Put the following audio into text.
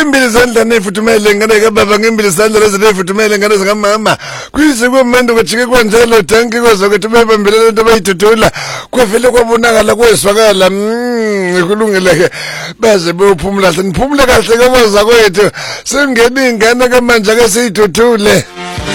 Kwimbili izandla nefuthumele ngane kababa ngimbili izandla lezinefuthumele ngane zikamama kwise kwemendo kujike kwanjalo tanki kwazo ukuthi bebambelele into bayidudula kwevele kwabonakala kweswakala ngikulungile ke baze beyophumula niphumule kahle kamoza kwethu singena ingane kamanje ke siyiduthule